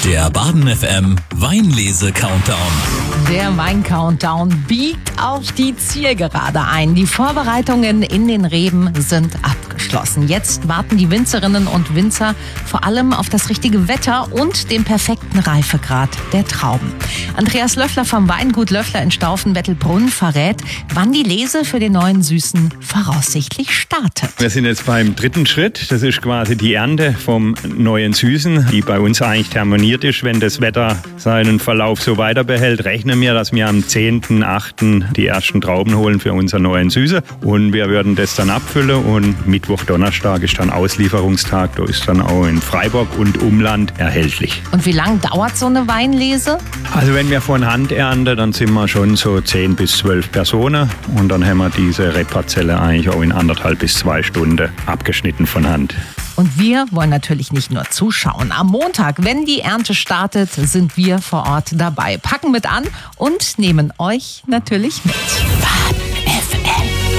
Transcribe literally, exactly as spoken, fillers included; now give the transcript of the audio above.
Der Baden F M Weinlese-Countdown. Der Wein-Countdown biegt auf die Zielgerade ein. Die Vorbereitungen in den Reben sind abgeschlossen. Jetzt warten die Winzerinnen und Winzer vor allem auf das richtige Wetter und den perfekten Reifegrad der Trauben. Andreas Löffler vom Weingut Löffler in Staufen-Wettelbrunn verrät, wann die Lese für den neuen Süßen voraussichtlich startet. Wir sind jetzt beim dritten Schritt. Das ist quasi die Ernte vom neuen Süßen, die bei uns eigentlich terminiert ist. Wenn das Wetter seinen Verlauf so weiter behält, rechnen wir, dass wir am zehnten achten die ersten Trauben holen für unseren neuen Süße. Und wir würden das dann abfüllen und Mittwoch, Donnerstag ist dann Auslieferungstag. Da ist dann auch in Freiburg und Umland erhältlich. Und wie lange dauert so eine Weinlese? Also wenn wir von Hand ernten, dann sind wir schon so zehn bis zwölf Personen. Und dann haben wir diese Rebparzelle eigentlich auch in anderthalb bis zwei Stunden abgeschnitten von Hand. Und wir wollen natürlich nicht nur zuschauen. Am Montag, wenn die Ernte startet, sind wir vor Ort dabei, packen mit an und nehmen euch natürlich mit.